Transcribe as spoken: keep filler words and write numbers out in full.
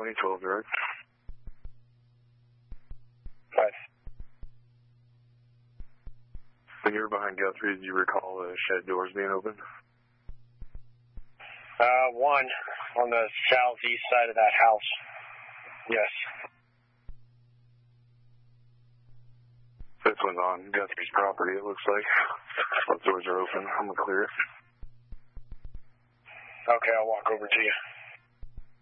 twenty, twelve direct. Five. When you were behind Guthrie, did you recall the shed doors being open? Uh, one on the southeast side of that house. Yes. This one's on Guthrie's property, it looks like. Both doors are open. I'm going to clear it. Okay, I'll walk over to you.